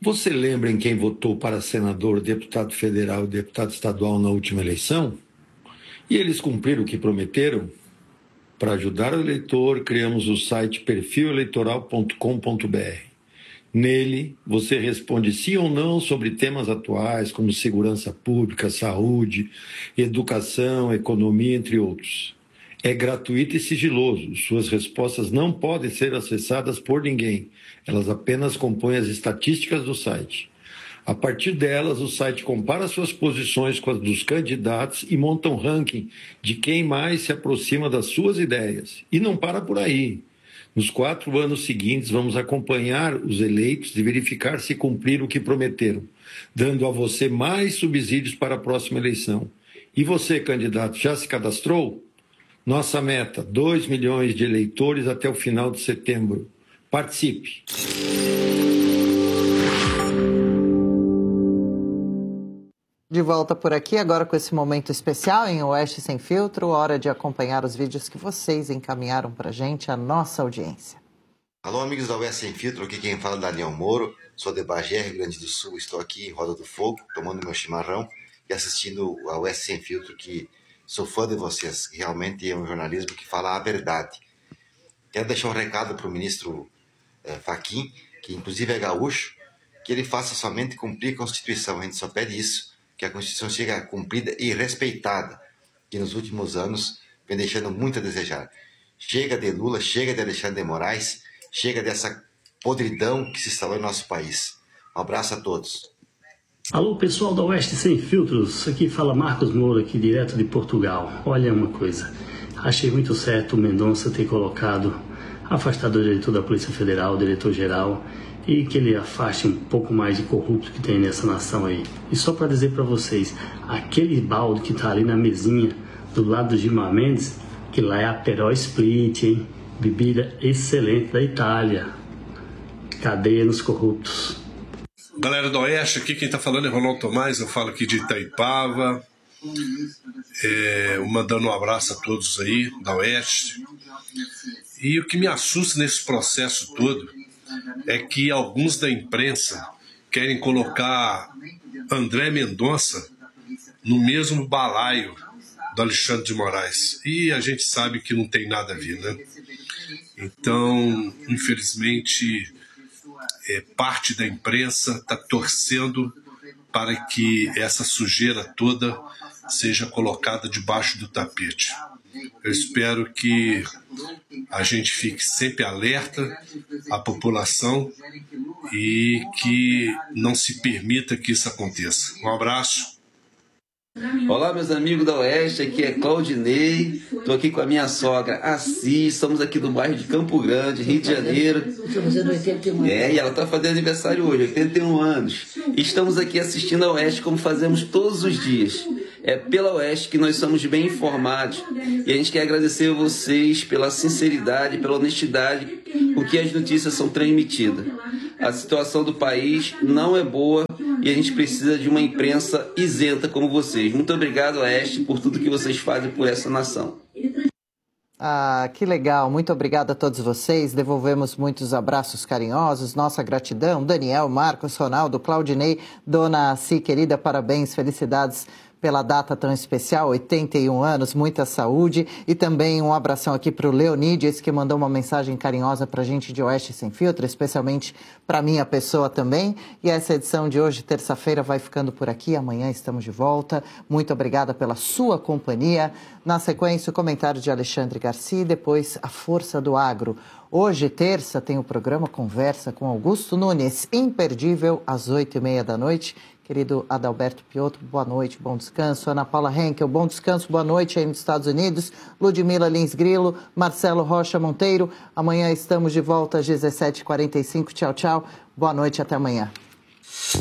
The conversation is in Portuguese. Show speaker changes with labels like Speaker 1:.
Speaker 1: Você lembra em quem votou para senador, deputado federal e deputado estadual na última eleição? E eles cumpriram o que prometeram? Para ajudar o eleitor, criamos o site perfileleitoral.com.br. Nele, você responde sim ou não sobre temas atuais como segurança pública, saúde, educação, economia, entre outros. É gratuito e sigiloso. Suas respostas não podem ser acessadas por ninguém. Elas apenas compõem as estatísticas do site. A partir delas, o site compara suas posições com as dos candidatos e monta um ranking de quem mais se aproxima das suas ideias. E não para por aí. Nos 4 anos seguintes, vamos acompanhar os eleitos e verificar se cumpriram o que prometeram, dando a você mais subsídios para a próxima eleição. E você, candidato, já se cadastrou? Nossa meta, 2 milhões de eleitores até o final de setembro. Participe!
Speaker 2: De volta por aqui, agora com esse momento especial em Oeste Sem Filtro, hora de acompanhar os vídeos que vocês encaminharam para a gente, a nossa audiência.
Speaker 3: Alô, amigos da Oeste Sem Filtro, aqui quem fala é Daniel Moro, sou de Bagé, Rio Grande do Sul, estou aqui em Roda do Fogo, tomando meu chimarrão e assistindo a Oeste Sem Filtro, que sou fã de vocês, realmente é um jornalismo que fala a verdade. Quero deixar um recado para o ministro Fachin, que inclusive é gaúcho, que ele faça somente cumprir a Constituição, a gente só pede isso, que a Constituição seja cumprida e respeitada, que nos últimos anos vem deixando muito a desejar. Chega de Lula, chega de Alexandre de Moraes, chega dessa podridão que se instalou em nosso país. Um abraço a todos.
Speaker 4: Alô, pessoal da Oeste Sem Filtros, aqui fala Marcos Moura, aqui direto de Portugal. Olha uma coisa, achei muito certo o Mendonça ter colocado afastado o diretor da Polícia Federal, o diretor-geral, e que ele afaste um pouco mais de corrupto que tem nessa nação aí. E só para dizer para vocês, aquele balde que tá ali na mesinha do lado do Gilmar Mendes, que lá é a Aperol Spritz, hein? Bebida excelente da Itália. Cadeia nos corruptos.
Speaker 5: Galera do Oeste, aqui quem tá falando é Ronaldo Tomás, eu falo aqui de Itaipava, mandando um abraço a todos aí da Oeste. E o que me assusta nesse processo todo é que alguns da imprensa querem colocar André Mendonça no mesmo balaio do Alexandre de Moraes. E a gente sabe que não tem nada a ver, né? Então, infelizmente, parte da imprensa está torcendo para que essa sujeira toda seja colocada debaixo do tapete. Eu espero que a gente fique sempre alerta à população e que não se permita que isso aconteça. Um abraço.
Speaker 6: Olá, meus amigos da Oeste, aqui é Claudinei, estou aqui com a minha sogra Assis, estamos aqui do bairro de Campo Grande, Rio de Janeiro. E ela está fazendo aniversário hoje, 81 anos. E estamos aqui assistindo a Oeste como fazemos todos os dias. É pela Oeste que nós somos bem informados e a gente quer agradecer a vocês pela sinceridade, pela honestidade com que as notícias são transmitidas. A situação do país não é boa e a gente precisa de uma imprensa isenta como vocês. Muito obrigado, Oeste, por tudo que vocês fazem por essa nação.
Speaker 2: Ah, que legal. Muito obrigada a todos vocês. Devolvemos muitos abraços carinhosos. Nossa gratidão. Daniel, Marcos, Ronaldo, Claudinei, Dona Si, querida, parabéns, felicidades pela data tão especial, 81 anos, muita saúde. E também um abração aqui para o Leonides, que mandou uma mensagem carinhosa para a gente de Oeste Sem Filtro, especialmente para minha pessoa também. E essa edição de hoje, terça-feira, vai ficando por aqui. Amanhã estamos de volta. Muito obrigada pela sua companhia. Na sequência, o comentário de Alexandre Garcia e depois a Força do Agro. Hoje, terça, tem o programa Conversa com Augusto Nunes, imperdível, às 8h30 da noite. Querido Adalberto Piotr, boa noite, bom descanso. Ana Paula Henkel, bom descanso, boa noite aí nos Estados Unidos. Ludmila Lins Grilo, Marcelo Rocha Monteiro. Amanhã estamos de volta às 17h45. Tchau, tchau. Boa noite, até amanhã.